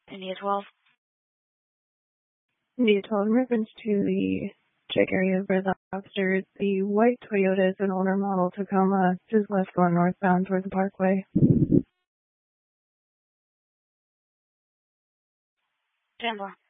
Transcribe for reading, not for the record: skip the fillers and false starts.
India 12. India 12 in reference to the check area for the officers. The white Toyota is an older model Tacoma. This is left going northbound towards the Parkway. 10-4.